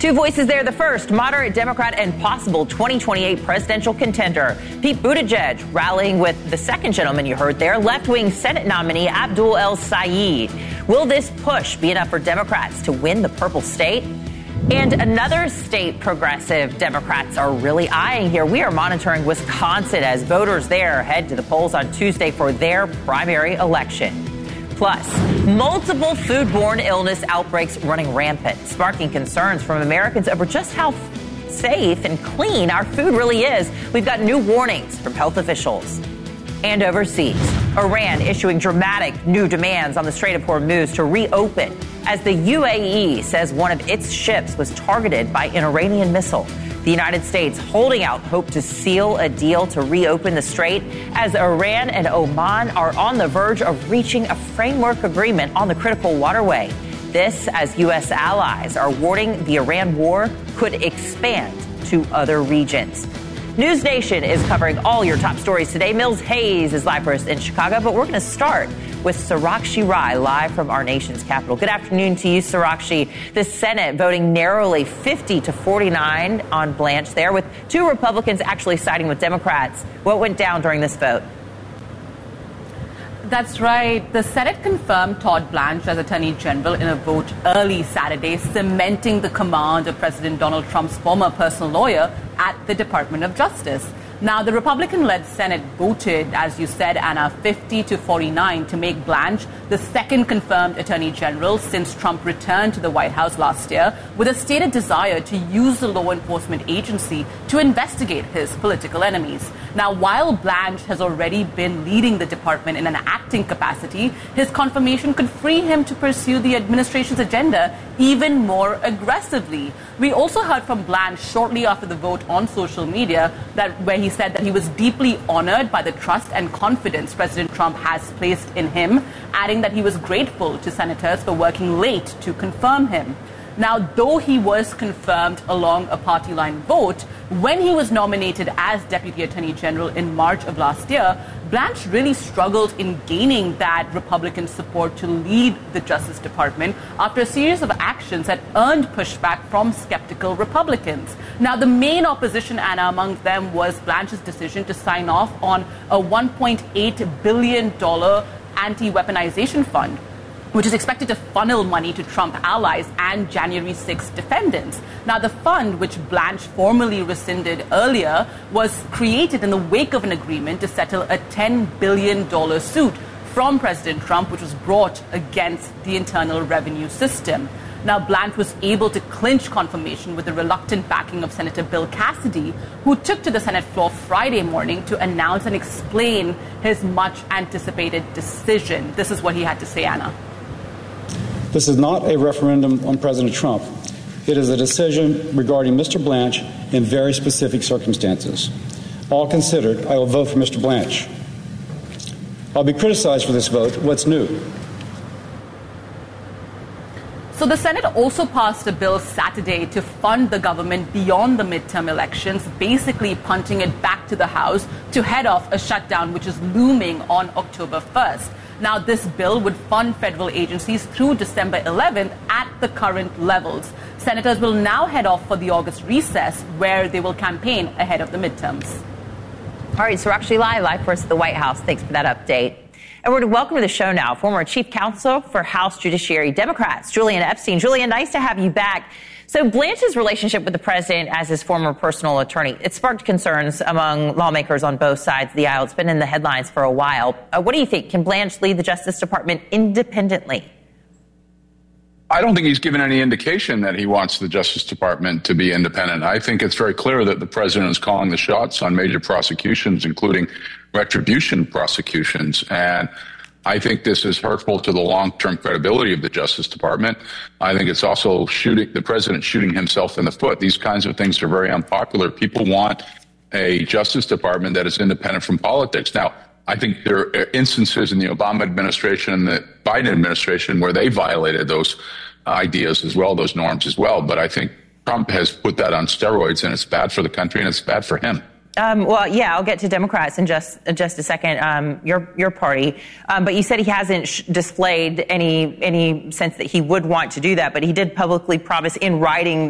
Two voices there. The first, moderate Democrat and possible 2028 presidential contender, Pete Buttigieg, rallying with the second gentleman you heard there, left-wing Senate nominee Abdul El-Sayed. Will this push be enough for Democrats to win the purple state? And another state progressive Democrats are really eyeing here. We are monitoring Wisconsin as voters there head to the polls on Tuesday for their primary election. Plus, multiple foodborne illness outbreaks running rampant, sparking concerns from Americans over just how safe and clean our food really is. We've got new warnings from health officials. And overseas, Iran issuing dramatic new demands on the Strait of Hormuz to reopen as the UAE says one of its ships was targeted by an Iranian missile. The United States holding out hope to seal a deal to reopen the strait as Iran and Oman are on the verge of reaching a framework agreement on the critical waterway. This as U.S. allies are warning the Iran war could expand to other regions. News Nation is covering all your top stories today. Mills Hayes is live for us in Chicago, but we're going to start with Sarakshi Rai live from our nation's capital. Good afternoon to you, Sarakshi. The Senate voting narrowly 50-49 on Blanche there, with two Republicans actually siding with Democrats. What went down during this vote? That's right. The Senate confirmed Todd Blanche as Attorney General in a vote early Saturday, cementing the command of President Donald Trump's former personal lawyer at the Department of Justice. Now, the Republican-led Senate voted, as you said, Anna, 50-49 to make Blanche the second confirmed Attorney General since Trump returned to the White House last year, with a stated desire to use the law enforcement agency to investigate his political enemies. Now, while Blanche has already been leading the department in an acting capacity, his confirmation could free him to pursue the administration's agenda even more aggressively. We also heard from Blanche shortly after the vote on social media where he said that he was deeply honored by the trust and confidence President Trump has placed in him, adding that he was grateful to senators for working late to confirm him. Now, though he was confirmed along a party line vote, when he was nominated as Deputy Attorney General in March of last year, Blanche really struggled in gaining that Republican support to lead the Justice Department after a series of actions that earned pushback from skeptical Republicans. Now, the main opposition, Anna, among them was Blanche's decision to sign off on a $1.8 billion anti-weaponization fund, which is expected to funnel money to Trump allies and January 6 defendants. Now, the fund, which Blanche formally rescinded earlier, was created in the wake of an agreement to settle a $10 billion suit from President Trump, which was brought against the Internal Revenue System. Now, Blanche was able to clinch confirmation with the reluctant backing of Senator Bill Cassidy, who took to the Senate floor Friday morning to announce and explain his much-anticipated decision. This is what he had to say, Anna. This is not a referendum on President Trump. It is a decision regarding Mr. Blanche in very specific circumstances. All considered, I will vote for Mr. Blanche. I'll be criticized for this vote. What's new? So the Senate also passed a bill Saturday to fund the government beyond the midterm elections, basically punting it back to the House to head off a shutdown which is looming on October 1st. Now, this bill would fund federal agencies through December 11th at the current levels. Senators will now head off for the August recess, where they will campaign ahead of the midterms. All right, Sarakshi Rai, live for us at the White House. Thanks for that update. And we're to welcome to the show now former Chief Counsel for House Judiciary Democrats, Julian Epstein. Julian, nice to have you back. So Blanche's relationship with the president as his former personal attorney, it sparked concerns among lawmakers on both sides of the aisle. It's been in the headlines for a while. What do you think? Can Blanche lead the Justice Department independently? I don't think he's given any indication that he wants the Justice Department to be independent. I think it's very clear that the president is calling the shots on major prosecutions, including retribution prosecutions. And I think this is hurtful to the long-term credibility of the Justice Department. I think it's also the president shooting himself in the foot. These kinds of things are very unpopular. People want a Justice Department that is independent from politics. Now, I think there are instances in the Obama administration and the Biden administration where they violated those ideas as well, those norms as well. But I think Trump has put that on steroids, and it's bad for the country and it's bad for him. Well, yeah, I'll get to Democrats in just a second, your party. But you said he hasn't displayed any sense that he would want to do that, but he did publicly promise in writing